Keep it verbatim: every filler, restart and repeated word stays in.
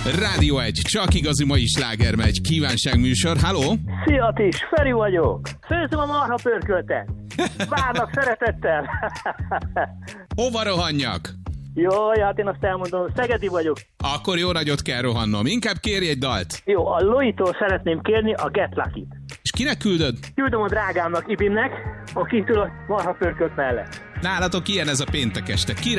Rádió egy, csak igazi mai sláger megy, kívánságműsor, halló? Szia Tis, Feri vagyok. Főzöm a marha pörköltet. Várnak szeretettel. Hova rohanjak? Jó, hát én azt elmondom, szegedi vagyok. Akkor jó nagyot kell rohannom, inkább kérj egy dalt. Jó, a Loitól szeretném kérni a Get Lucky-t. És kinek küldöd? Küldöm a drágámnak, Ibinnek, aki ül a marha pörkölt mellett. Nálatok ilyen ez a péntek este. Ki